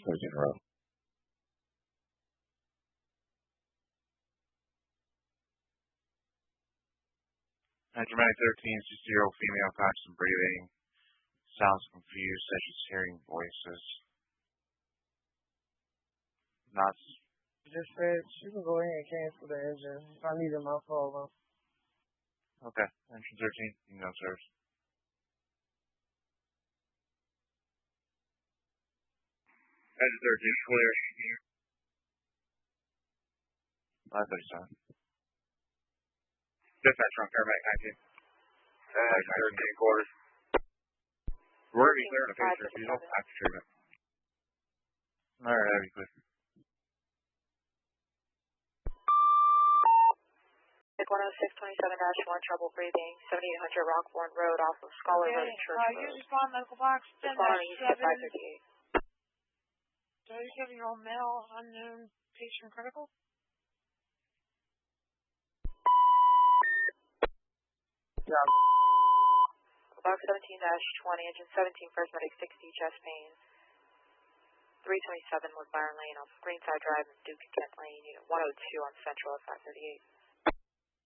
17 row. Dramatic 1360, female, constant breathing. Sounds confused, says she's hearing voices. Not. Just said she can go ahead and cancel the engine. If I needed my phone. Okay, engine 13, you can go, sirs. Engine 13, clear. 537. Dispatch from Fairbank 19. Engine 13, quarters. We're going to be clear in a phase refusal after treatment. Alright, heavy clear. 10627-1, trouble breathing, 7800 Rockbourne Road off of Scholar Road and Church Road. Use respond medical box 10-7. 37-year-old male, unknown, patient critical. Yeah. Box 17-20, engine 17, first medic 60, chest pain. 327 was Byron Lane off Greenside Drive and Duke and Kent Lane, unit 102 on Central at 538.